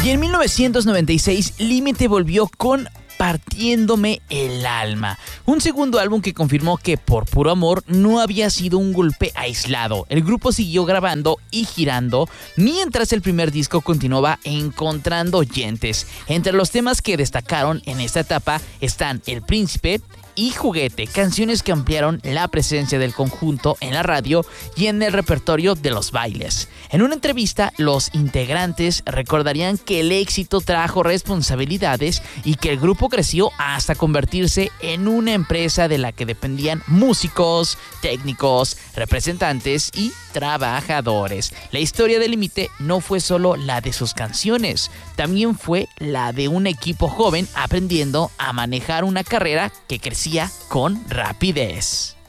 Y en 1996, Límite volvió con Partiéndome el alma, un segundo álbum que confirmó que Por puro amor no había sido un golpe aislado. El grupo siguió grabando y girando mientras el primer disco continuaba encontrando oyentes. Entre los temas que destacaron en esta etapa están El Príncipe y Juguete, canciones que ampliaron la presencia del conjunto en la radio y en el repertorio de los bailes. En una entrevista, los integrantes recordarían que el éxito trajo responsabilidades y que el grupo creció hasta convertirse en una empresa de la que dependían músicos, técnicos, representantes y trabajadores. La historia de Límite no fue solo la de sus canciones, también fue la de un equipo joven aprendiendo a manejar una carrera que crecía con rapidez.